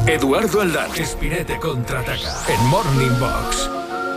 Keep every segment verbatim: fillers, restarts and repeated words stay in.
Eduardo Aldán, Espinete contraataca en Morning Box.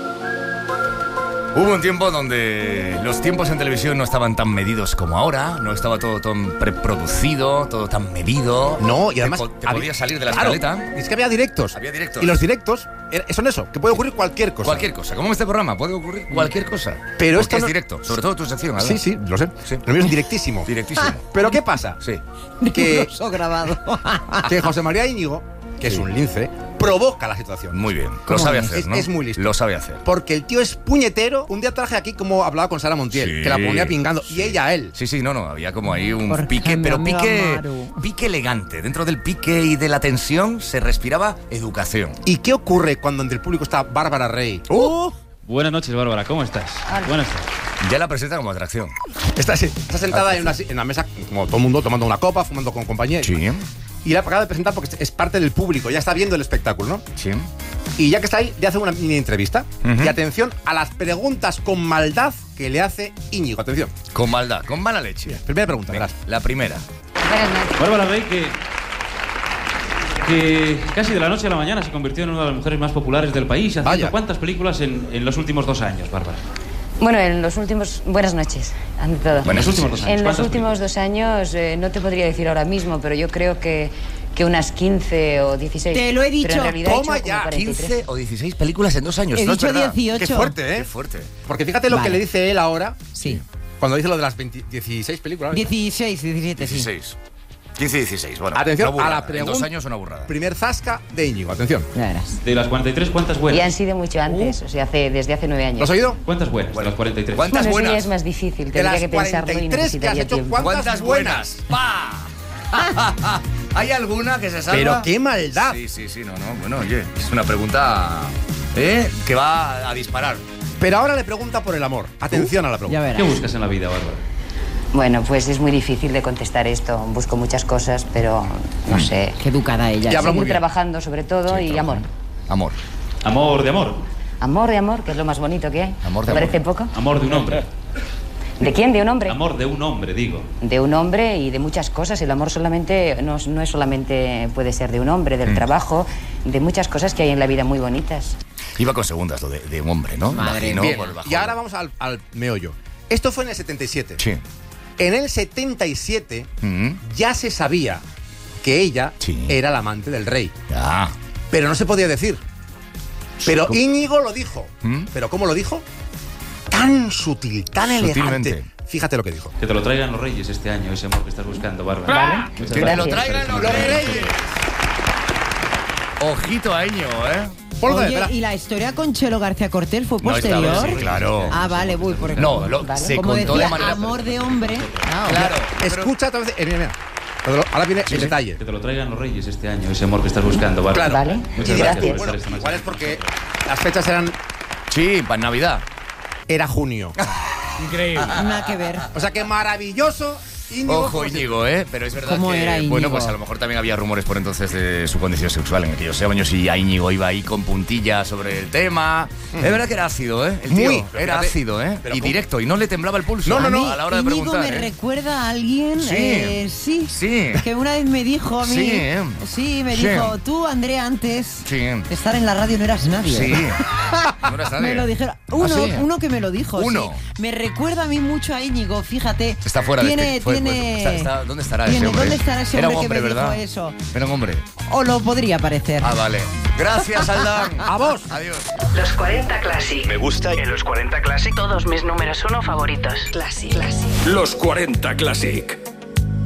Hubo un tiempo donde los tiempos en televisión no estaban tan medidos como ahora, no estaba todo tan preproducido, todo tan medido. No, y además te, te había, podías salir de la claro, escaleta. Es que había directos. Había directos. Y los directos son eso, que puede ocurrir cualquier cosa. Cualquier cosa, como en este programa, puede ocurrir cualquier cosa. Pero Porque esto es no... directo, sobre todo tu sección, ¿verdad? Sí, sí, lo sé. Sí. Lo mío es directísimo. Directísimo. Pero ¿qué pasa? Sí. Que, grabado. que José María Íñigo, que sí. es un lince, provoca la situación. Muy bien, lo sabe hacer, es, ¿no? Es muy listo. Lo sabe hacer. Porque el tío es puñetero. Un día traje aquí como hablaba con Sara Montiel, Sí, que la ponía pingando, sí. y ella a él. Sí, sí, no, no, había como ahí un Porque pique, mi pero amiga pique, Maru. pique elegante. Dentro del pique y de la tensión se respiraba educación. ¿Y qué ocurre cuando entre el público está Bárbara Rey? ¡Uh! Buenas noches, Bárbara, ¿cómo estás? Hola. Buenas noches. Ya la presenta como atracción. Está, está sentada en una, en una mesa, como todo el mundo, tomando una copa, fumando con compañía. Sí, Y la acaba de presentar porque es parte del público, ya está viendo el espectáculo, ¿no? sí. Y ya que está ahí, le hace una mini entrevista. Uh-huh. Y atención a las preguntas con maldad que le hace Íñigo. Atención. Con maldad, con mala leche. Primera pregunta, Venga, verás. la primera. Buenas noches. Bárbara Rey, que, que casi de la noche a la mañana se convirtió en una de las mujeres más populares del país. ¿Haciendo Vaya. cuántas películas en, en los últimos dos años, Bárbara? Bueno, en los últimos... Buenas noches, ante todo. Bueno, en los últimos dos años. En los ¿cuántas últimos películas? dos años, eh, no te podría decir ahora mismo, pero yo creo que, que unas quince o dieciséis. Te lo he dicho. Pero en realidad he Toma hecho ya, como cuarenta y tres. quince o dieciséis películas en dos años. He ¿no es dicho verdad? dieciocho. Qué fuerte, ¿eh? Qué fuerte. Porque fíjate lo Vale. que le dice él ahora, Sí. cuando dice lo de las veinte, dieciséis películas. dieciséis, diecisiete, sí. dieciséis. quince y dieciséis. Bueno, Atención una burrada. a la En pregunta. dos años una burrada. Primer zasca de Íñigo. Atención. Ya verás. De las cuarenta y tres, ¿cuántas buenas? Y han sido mucho antes, o sea, hace, desde hace nueve años. ¿Lo has oído? ¿Cuántas buenas? De las cuarenta y tres. ¿Cuántas Bueno, eso ya buenas? es más difícil, De tendría las que pensarlo cuarenta y y tres que has necesitaría hecho, tiempo. ¿cuántas ¿Cuántas buenas? ¡Pa! ¿Hay alguna que se salva? Pero qué maldad. Sí, sí, sí, no, no. Bueno, oye, es una pregunta ¿eh? que va a disparar. Pero ahora le pregunta por el amor. Atención a la Ya pregunta. verás. ¿Qué buscas en la vida, Bárbara? Bueno, pues es muy difícil de contestar esto. Busco muchas cosas, pero no sé. Qué educada ella. Ya habla muy Seguir bien. trabajando sobre todo Sí, y trabajo. amor. Amor. Amor de amor. Amor de amor, que es lo más bonito que hay. Amor de ¿Te parece amor. poco? Amor de un hombre. ¿De quién? ¿De un hombre? Amor de un hombre, digo. De un hombre y de muchas cosas. El amor solamente no, es- no es solamente puede ser de un hombre, del trabajo, de muchas cosas que hay en la vida muy bonitas. Iba con segundas lo de, de un hombre, ¿no? Madre Imagino, Bien. por el bajón. Y ahora vamos al, al meollo. Esto fue en el setenta y siete. Sí. En el setenta y siete Mm. ya se sabía que ella Sí. era la amante del rey. Ya. Pero no se podía decir. Pero ¿Cómo? Íñigo lo dijo. ¿Mm? ¿Pero cómo lo dijo? Tan sutil, tan Sutilmente. elegante. Fíjate lo que dijo. Que te lo traigan los reyes este año, ese amor que estás buscando, Bárbara. Vale. Muchas Que me gracias. lo traigan los reyes. Ojito a Íñigo, ¿eh? Polga, Oye, espera. ¿y la historia con Chelo García Cortés fue No, esta posterior? vez sí, claro. Ah, vale, voy por el... No, lo- Vale. se Como contó decía, de manera... amor de hombre. Claro. Claro. Escucha otra vez. eh, mira, mira. Ahora viene el detalle. Que te lo traigan los reyes este año, ese amor que estás buscando, Bárbara. Claro. Vale. Muchas Y dirás gracias tú, por bueno, estar esta noche. igual es porque las fechas eran. Sí, para Navidad. Era junio. Nada que ver. O sea que maravilloso. Íñigo, Ojo, pues, Íñigo, ¿eh? Pero es verdad ¿Cómo que, era Íñigo? bueno, pues a lo mejor también había rumores por entonces de su condición sexual en aquellos años y a Íñigo iba ahí con puntillas sobre el tema. Es verdad que era ácido, ¿eh? El tío Muy. era Fíjate. ácido, ¿eh? Pero Y ¿cómo? directo, y no le temblaba el pulso. No, no, no. A la hora de Íñigo preguntar, me ¿eh? recuerda a alguien. Sí. eh, sí. Sí. Que una vez me dijo a mí. Sí, ¿eh? Sí, me Sí. dijo, tú, Andrea, antes Sí. de estar en la radio no eras nadie. Sí. No eras nadie. Me lo dijeron. Uno, ¿Ah, sí? uno que me lo dijo. Uno. Sí. Me recuerda a mí mucho a Íñigo, fíjate. Está fuera tiene, de este. fue- tiene, fue- está- está- ¿Dónde estará tiene- ese hombre? ¿Dónde estará ese Era hombre, un hombre, que me ¿verdad? dijo eso? Era un hombre. O lo podría parecer. Ah, vale. Gracias, Aldán. A vos. Adiós. Los cuarenta Classic. Me gusta en los cuarenta Classic. Todos mis números uno favoritos. Classic. Classic. Los cuarenta Classic.